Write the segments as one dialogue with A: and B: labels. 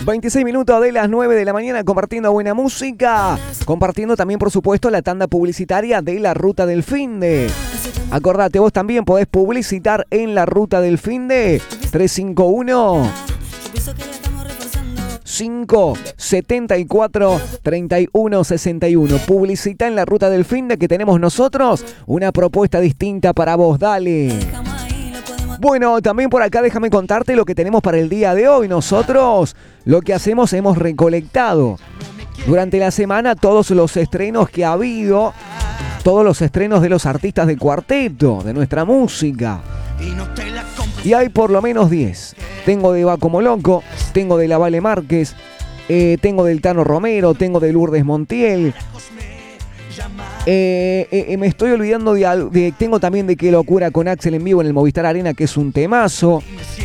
A: 26 minutos de las 9 de la mañana compartiendo buena música. Compartiendo también, por supuesto, la tanda publicitaria de la Ruta del Finde. Acordate, vos también podés publicitar en la Ruta del Finde. 351 574 3161. Publicita en la Ruta del Finde que tenemos nosotros una propuesta distinta para vos. Dale. Bueno, también por acá déjame contarte lo que tenemos para el día de hoy. Nosotros lo que hacemos, hemos recolectado durante la semana todos los estrenos que ha habido, todos los estrenos de los artistas de cuarteto, de nuestra música. Y hay por lo menos 10. Tengo de Va Como Loco, tengo de La Vale Márquez, tengo del Tano Romero, tengo de Lourdes Montiel. Me estoy olvidando tengo también de Qué Locura con Axel en vivo en el Movistar Arena, que es un temazo.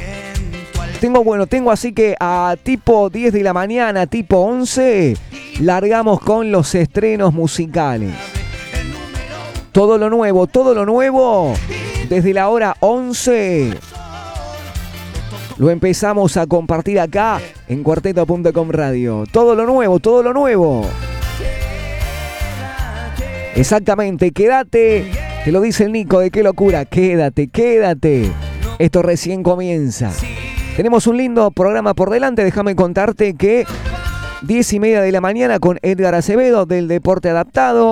A: Tengo así que a tipo 10 de la mañana, tipo 11, largamos con los estrenos musicales. Todo lo nuevo, desde la hora 11. Lo empezamos a compartir acá en Cuarteto.com Radio. Todo lo nuevo. Exactamente, quédate. Te lo dice el Nico de Qué Locura. Quédate. Esto recién comienza. Tenemos un lindo programa por delante. Déjame contarte que 10:30 de la mañana con Edgar Acevedo del Deporte Adaptado.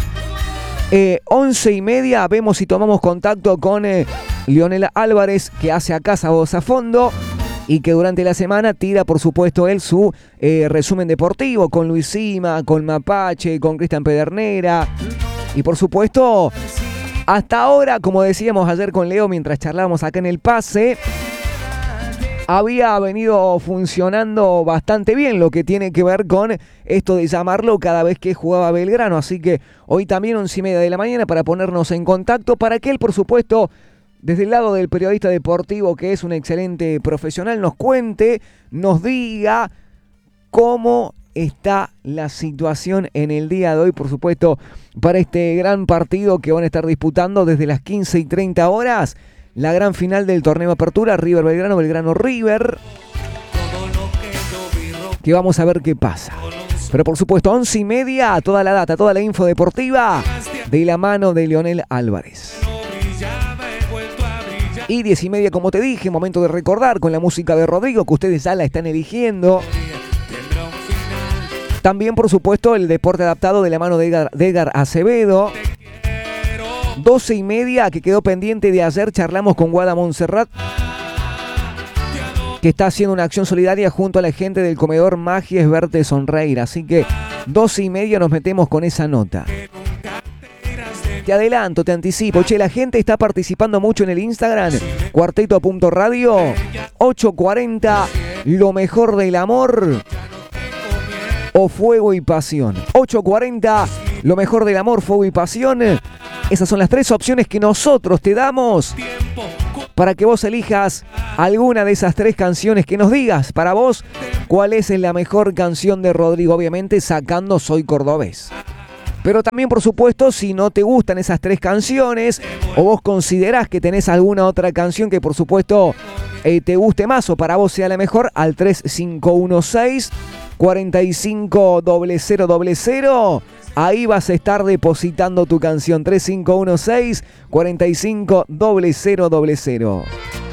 A: 11:30 vemos y tomamos contacto con Lionel Álvarez, que hace acá Voz a Fondo y que durante la semana tira, por supuesto, él su resumen deportivo con Luis Sima, con Mapache, con Cristian Pedernera. Y por supuesto, hasta ahora, como decíamos ayer con Leo mientras charlábamos acá en el pase, había venido funcionando bastante bien lo que tiene que ver con esto de llamarlo cada vez que jugaba Belgrano. Así que hoy también 11:30 de la mañana para ponernos en contacto, para que él, por supuesto, desde el lado del periodista deportivo, que es un excelente profesional, nos cuente, nos diga cómo está la situación en el día de hoy, por supuesto, para este gran partido que van a estar disputando desde las 15:30 horas. La gran final del torneo Apertura, River Belgrano, Belgrano River, que vamos a ver qué pasa. Pero por supuesto, 11:30, toda la data, toda la info deportiva de la mano de Lionel Álvarez. Y 10:30, como te dije, momento de recordar con la música de Rodrigo, que ustedes ya la están eligiendo. También, por supuesto, el Deporte Adaptado de la mano de Edgar Acevedo. 12:30, que quedó pendiente de ayer, charlamos con Guada Montserrat, que está haciendo una acción solidaria junto a la gente del comedor Magia es Verte Sonreír. Así que 12:30 nos metemos con esa nota. Te adelanto, te anticipo. Che, la gente está participando mucho en el Instagram. Cuarteto.radio. 8:40. Lo mejor del amor o Fuego y Pasión. 8:40. Lo mejor del amor, Fuego y Pasión. Esas son las tres opciones que nosotros te damos para que vos elijas alguna de esas tres canciones, que nos digas para vos cuál es la mejor canción de Rodrigo, obviamente sacando Soy Cordobés. Pero también, por supuesto, si no te gustan esas tres canciones o vos considerás que tenés alguna otra canción que, por supuesto, te guste más o para vos sea la mejor, al 3516 450000. Ahí vas a estar depositando tu canción. 3516 450000.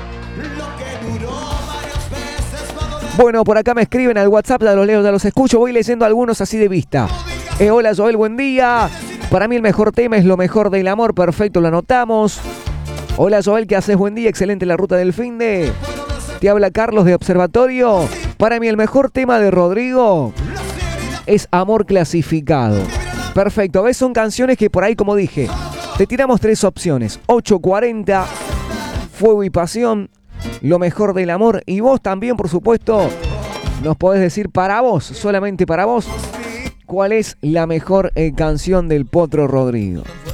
A: Bueno, por acá me escriben al WhatsApp, ya los leo, ya los escucho. Voy leyendo algunos así de vista. Hola Joel, buen día. Para mí el mejor tema es Lo Mejor del Amor. Perfecto, lo anotamos. Hola Joel, ¿qué haces? Buen día, excelente la Ruta del Finde. Te habla Carlos de Observatorio. Para mí el mejor tema de Rodrigo es Amor Clasificado. Perfecto, ¿ves? Son canciones que por ahí, como dije, te tiramos tres opciones. 8:40, Fuego y Pasión, Lo Mejor del Amor. Y vos también, por supuesto, nos podés decir para vos, solamente para vos, cuál es la mejor canción del Potro Rodrigo.